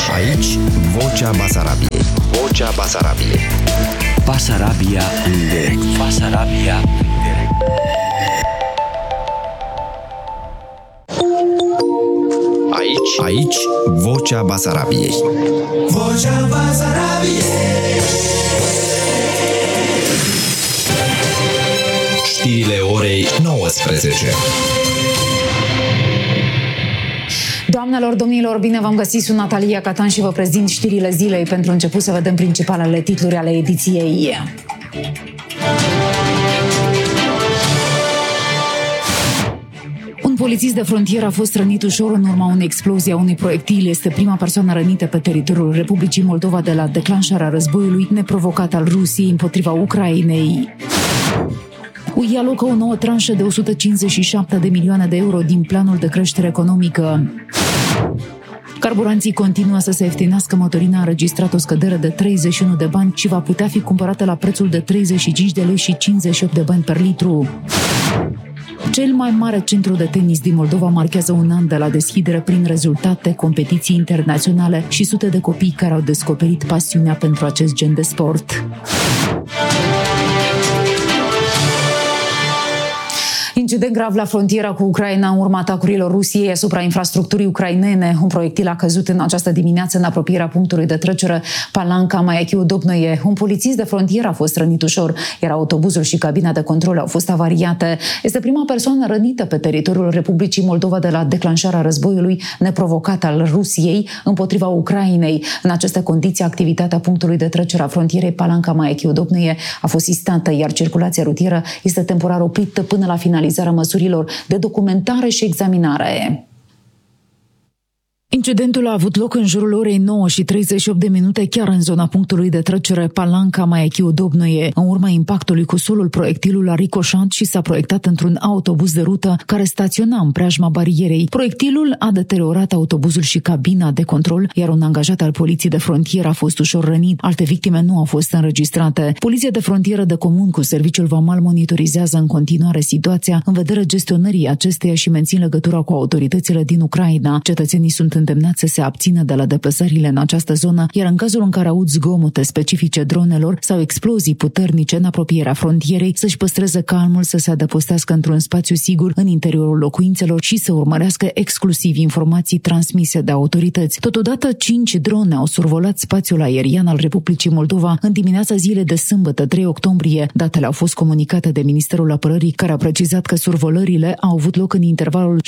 Aici, Vocea Basarabiei. Vocea Basarabiei. Basarabia în direct. Basarabia în direct. Aici, Vocea Basarabiei. Vocea Basarabiei. Știrile orei 19. Doamnelor, domnilor, bine v-am găsit, sunt Natalia Catan și vă prezint știrile zilei. Pentru început să vedem principalele titluri ale ediției. Un polițist de frontieră a fost rănit ușor în urma unei explozii a unui proiectil. Este prima persoană rănită pe teritoriul Republicii Moldova de la declanșarea războiului neprovocat al Rusiei împotriva Ucrainei. UE alocă o nouă tranșă de 157 de milioane de euro din planul de creștere economică. Carburanții continuă să se ieftinească, motorina a înregistrat o scădere de 31 de bani și va putea fi cumpărată la prețul de 35 de lei și 58 de bani per litru. Cel mai mare centru de tenis din Moldova marchează un an de la deschidere prin rezultate, competiții internaționale și sute de copii care au descoperit pasiunea pentru acest gen de sport. Incident grav la frontiera cu Ucraina în urma atacurilor Rusiei asupra infrastructurii ucrainene. Un proiectil a căzut în această dimineață în apropierea punctului de trecere Palanca Maiachiu-Dobnoie. Un polițist de frontieră a fost rănit ușor, iar autobuzul și cabina de control au fost avariate. Este prima persoană rănită pe teritoriul Republicii Moldova de la declanșarea războiului neprovocat al Rusiei împotriva Ucrainei. În aceste condiții, activitatea punctului de trecere a frontierei Palanca Maiachiu-Dobnoie a fost sistată, iar circulația rutieră este temporar oprită până la finalizarea măsurilor de documentare și examinare. Incidentul a avut loc în jurul orei 9:38 chiar în zona punctului de trecere Palanca Maiachiu-Dobnoie. În urma impactului cu solul, proiectilul a ricoșat și s-a proiectat într-un autobuz de rută care staționa în preajma barierei. Proiectilul a deteriorat autobuzul și cabina de control, iar un angajat al poliției de frontieră a fost ușor rănit. Alte victime nu au fost înregistrate. Poliția de frontieră de comun cu serviciul vamal monitorizează în continuare situația în vederea gestionării acesteia și mențin legătura cu autoritățile din Ucraina. Cetățenii sunt îndemnați să se abțină de la deplasările în această zonă, iar în cazul în care aud zgomote specifice dronelor sau explozii puternice în apropierea frontierei, să-și păstreze calmul, să se adăpostească într-un spațiu sigur în interiorul locuințelor și să urmărească exclusiv informații transmise de autorități. Totodată, 5 drone au survolat spațiul aerian al Republicii Moldova în dimineața zilei de sâmbătă, 3 octombrie. Datele au fost comunicate de Ministerul Apărării, care a precizat că survolările au avut loc în intervalul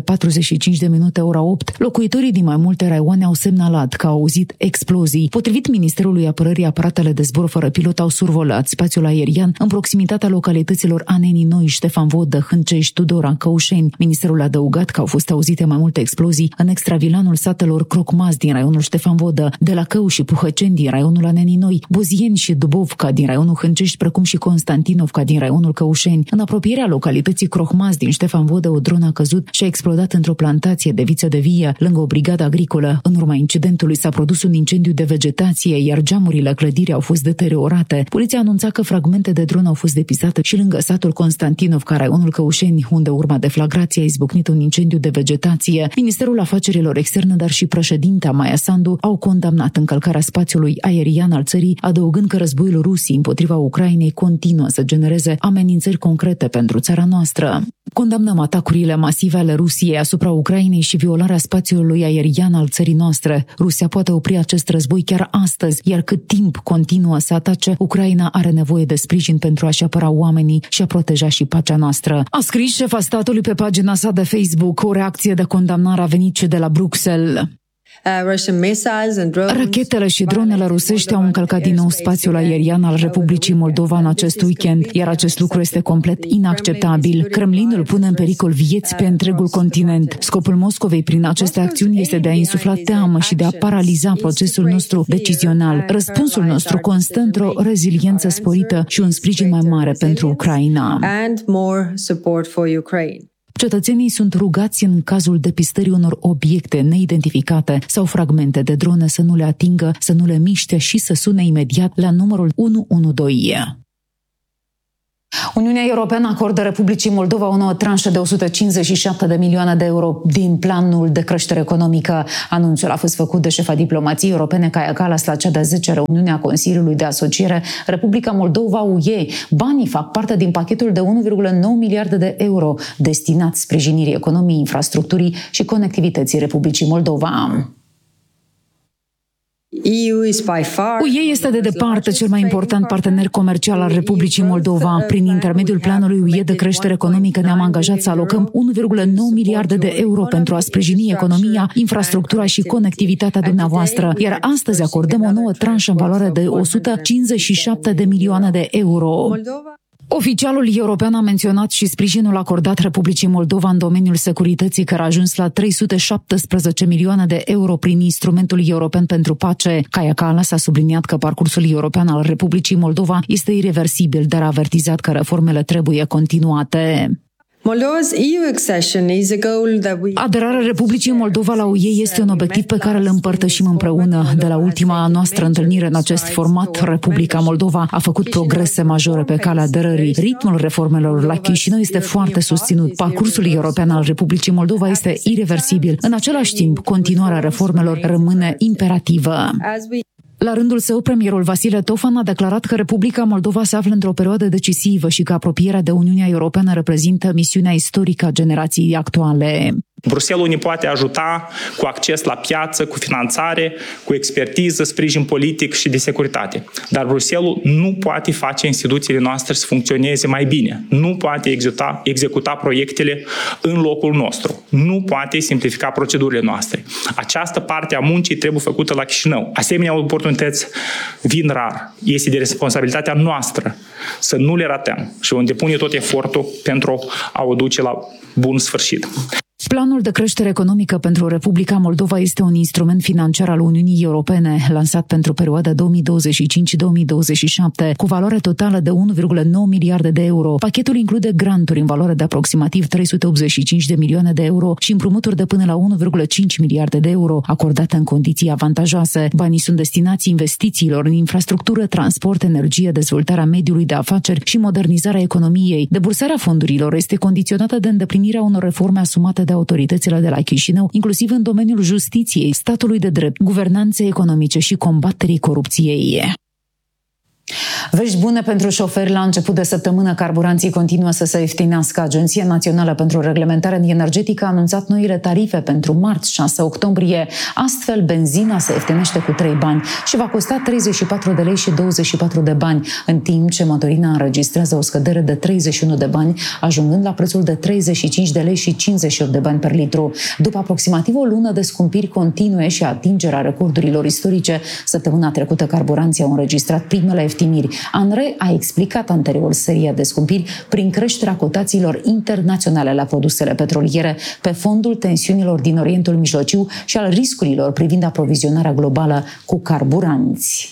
7:45 ora 8. Locuitorii din mai multe raioane au semnalat că au auzit explozii. Potrivit Ministerului Apărării, aparatele de zbor fără pilot au survolat spațiul aerian în proximitatea localităților Anenii Noi, Ștefan Vodă, Hâncești, Tudora, Căușeni. Ministerul a adăugat că au fost auzite mai multe explozii în extravilanul satelor Crocmaz din raionul Ștefan Vodă, de la Cău și Puhăceni din raionul Anenii Noi, Bozieni și Dubovca din raionul Hâncești, precum și Constantinovca din raionul Căușeni. În apropierea localității Crocmaz din Ștefan Vodă, o dronă a căzut și a explodat într-o plantație de viță de vie lângă o brigadă agricolă. În urma incidentului s-a produs un incendiu de vegetație, iar geamurile clădirii au fost deteriorate. Poliția a anunțat că fragmente de dron au fost depisate și lângă satul Constantinovca, raionul Căușeni, unde urma deflagrației a izbucnit un incendiu de vegetație. Ministerul Afacerilor Externe, dar și președintea Maia Sandu au condamnat încălcarea spațiului aerian al țării, adăugând că războiul Rusiei împotriva Ucrainei continuă să genereze amenințări concrete pentru țara noastră. Condamnăm atacurile masive ale Rusiei asupra Ucrainei și violarea spațiului aerian al țării noastre. Rusia poate opri acest război chiar astăzi, iar cât timp continuă să atace, Ucraina are nevoie de sprijin pentru a-și apăra oamenii și a proteja și pacea noastră. A scris șefa statului pe pagina sa de Facebook. O reacție de condamnare a venit și de la Bruxelles. Rachetele și dronele rusești au încălcat din nou spațiul aerian al Republicii Moldova în acest weekend, iar acest lucru este complet inacceptabil. Kremlinul pune în pericol vieți pe întregul continent. Scopul Moscovei prin aceste acțiuni este de a insufla teamă și de a paraliza procesul nostru decizional. Răspunsul nostru constă într-o reziliență sporită și un sprijin mai mare pentru Ucraina. Cetățenii sunt rugați în cazul depistării unor obiecte neidentificate sau fragmente de drone să nu le atingă, să nu le miște și să sune imediat la numărul 112. Uniunea Europeană acordă Republicii Moldova o nouă tranșă de 157 de milioane de euro din planul de creștere economică. Anunțul a fost făcut de șefa diplomației europene Kaja Kallas la cea de-a 10-a reuniune a Consiliului de Asociere Republica Moldova-UE. Banii fac parte din pachetul de 1,9 miliarde de euro destinat sprijinirii economiei, infrastructurii și conectivității Republicii Moldova. UE este de departe cel mai important partener comercial al Republicii Moldova. Prin intermediul planului UE de creștere economică ne-am angajat să alocăm 1,9 miliarde de euro pentru a sprijini economia, infrastructura și conectivitatea dumneavoastră. Iar astăzi acordăm o nouă tranșă în valoare de 157 de milioane de euro. Oficialul european a menționat și sprijinul acordat Republicii Moldova în domeniul securității, care a ajuns la 317 milioane de euro prin instrumentul european pentru pace. Kaja Kallas a subliniat că parcursul european al Republicii Moldova este ireversibil, dar a avertizat că reformele trebuie continuate. Aderarea Republicii Moldova la UE este un obiectiv pe care îl împărtășim împreună. De la ultima noastră întâlnire în acest format, Republica Moldova a făcut progrese majore pe calea aderării. Ritmul reformelor la Chișinău este foarte susținut. Parcursul european al Republicii Moldova este ireversibil. În același timp, continuarea reformelor rămâne imperativă. La rândul său, premierul Vasile Tofan a declarat că Republica Moldova se află într-o perioadă decisivă și că apropierea de Uniunea Europeană reprezintă misiunea istorică a generației actuale. Bruxelles ne poate ajuta cu acces la piață, cu finanțare, cu expertiză, sprijin politic și de securitate. Dar Bruxelles nu poate face instituțiile noastre să funcționeze mai bine. Nu poate executa proiectele în locul nostru. Nu poate simplifica procedurile noastre. Această parte a muncii trebuie făcută la Chișinău. Asemenea oportunități vin rar. Este de responsabilitatea noastră să nu le ratăm și vom depune tot efortul pentru a o duce la bun sfârșit. Planul de creștere economică pentru Republica Moldova este un instrument financiar al Uniunii Europene, lansat pentru perioada 2025-2027, cu valoare totală de 1,9 miliarde de euro. Pachetul include granturi în valoare de aproximativ 385 de milioane de euro și împrumuturi de până la 1,5 miliarde de euro, acordate în condiții avantajoase. Banii sunt destinați investițiilor în infrastructură, transport, energie, dezvoltarea mediului de afaceri și modernizarea economiei. Debursarea fondurilor este condiționată de îndeplinirea unor reforme asumate de autoritățile de la Chișinău, inclusiv în domeniul justiției, statului de drept, guvernanței economice și combaterii corupției. Vești bune pentru șoferi. La început de săptămână, carburanții continuă să se ieftinească. Agenția Națională pentru Reglementare Energetică a anunțat noile tarife pentru marți, 6 octombrie. Astfel, benzina se ieftinește cu 3 bani și va costa 34 de lei și 24 de bani, în timp ce motorina înregistrează o scădere de 31 de bani, ajungând la prețul de 35 de lei și 58 de bani per litru. După aproximativ o lună de scumpiri continue și atingerea recordurilor istorice, săptămâna trecută carburanții au înregistrat primele ieftiniri. ANRE a explicat anterior seria de scumpiri prin creșterea cotațiilor internaționale la produsele petroliere pe fondul tensiunilor din Orientul Mijlociu și al riscurilor privind aprovizionarea globală cu carburanți.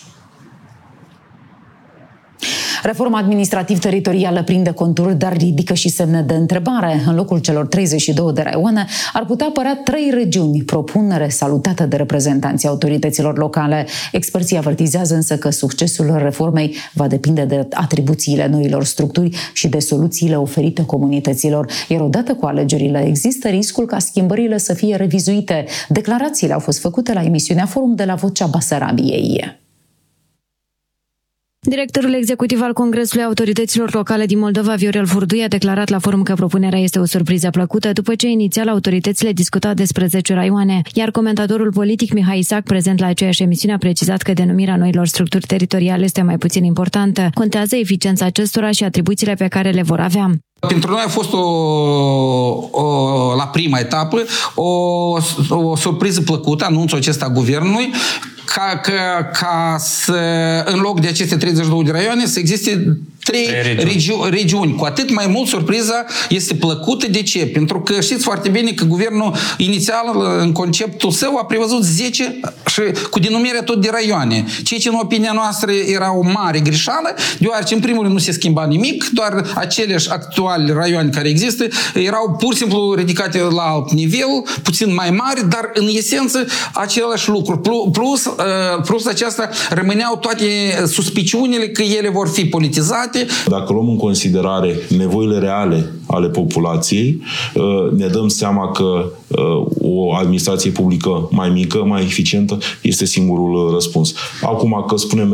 Reforma administrativ-teritorială prinde conturi, dar ridică și semne de întrebare. În locul celor 32 de raioane ar putea apărea 3 regiuni, propunere salutată de reprezentanții autorităților locale. Experții avertizează însă că succesul reformei va depinde de atribuțiile noilor structuri și de soluțiile oferite comunităților. Iar odată cu alegerile există riscul ca schimbările să fie revizuite. Declarațiile au fost făcute la emisiunea Forum de la Vocea Basarabiei. Directorul executiv al Congresului Autorităților Locale din Moldova, Viorel Furdui, a declarat la forum că propunerea este o surpriză plăcută, după ce inițial autoritățile discutau despre 10 raioane, iar comentatorul politic Mihai Isac, prezent la aceeași emisiune, a precizat că denumirea noilor structuri teritoriale este mai puțin importantă. Contează eficiența acestora și atribuțiile pe care le vor avea. Pentru noi a fost la prima etapă o surpriză plăcută, anunțul acesta guvernului, ca să, în loc de aceste 32 de raioane, să existe 3 regiuni. Cu atât mai mult surpriza este plăcută. De ce? Pentru că știți foarte bine că guvernul inițial, în conceptul său, a prevăzut 10 și cu denumirea tot de raioane. Ceea ce, în opinia noastră, era o mare greșeală, deoarece, în primul rând, nu se schimba nimic, doar aceleași actuali raioane care există erau pur și simplu ridicate la alt nivel, puțin mai mari, dar, în esență, același lucru. Plus aceasta rămâneau toate suspiciunile că ele vor fi politizate, parte. Dacă luăm în considerare nevoile reale ale populației, ne dăm seama că o administrație publică mai mică, mai eficientă, este singurul răspuns. Acum că spunem